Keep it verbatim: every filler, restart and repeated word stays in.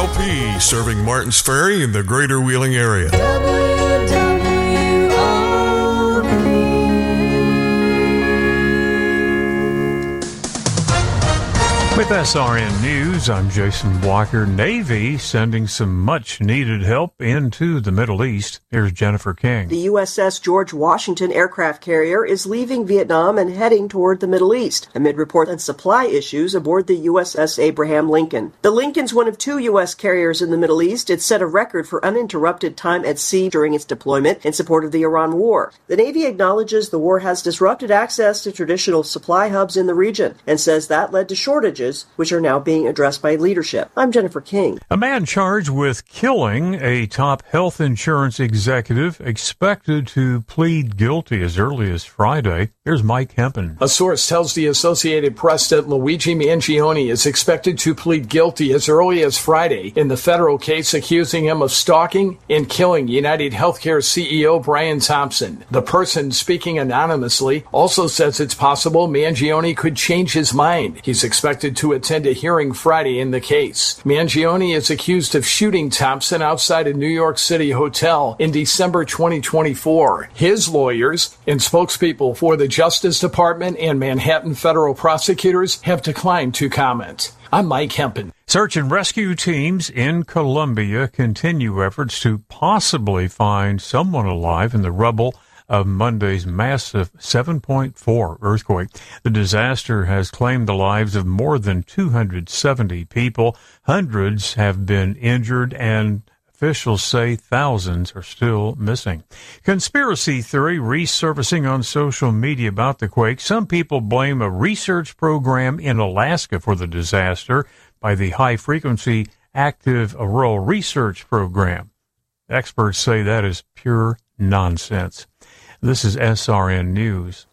P, serving Martins Ferry in the greater Wheeling area. W W O P. With S R N News, I'm Jason Walker. Navy sending some much-needed help into the Middle East. Here's Jennifer King. The U S S George Washington aircraft carrier is leaving Vietnam and heading toward the Middle East, amid reports on supply issues aboard the U S S Abraham Lincoln. The Lincoln's one of two U S carriers in the Middle East. It set a record for uninterrupted time at sea during its deployment in support of the Iran war. The Navy acknowledges the war has disrupted access to traditional supply hubs in the region and says that led to shortages, which are now being addressed by leadership. I'm Jennifer King. A man charged with killing a top health insurance executive expected to plead guilty as early as Friday. Here's Mike Hempen. A source tells the Associated Press that Luigi Mangione is expected to plead guilty as early as Friday in the federal case accusing him of stalking and killing United Healthcare C E O Brian Thompson. The person speaking anonymously also says it's possible Mangione could change his mind. He's expected to attend a hearing Friday in the case. Mangione is accused of shooting Thompson outside a New York City hotel in December twenty twenty-four. His lawyers and spokespeople for the Justice Department and Manhattan federal prosecutors have declined to comment. I'm Mike Hempen. Search and rescue teams in Colombia continue efforts to possibly find someone alive in the rubble of Monday's massive seven point four earthquake. The disaster has claimed the lives of more than two hundred seventy people. Hundreds have been injured, and officials say thousands are still missing. Conspiracy theory resurfacing on social media about the quake. Some people blame a research program in Alaska for the disaster by the High Frequency Active Auroral Research Program. Experts say that is pure nonsense. This is S R N News.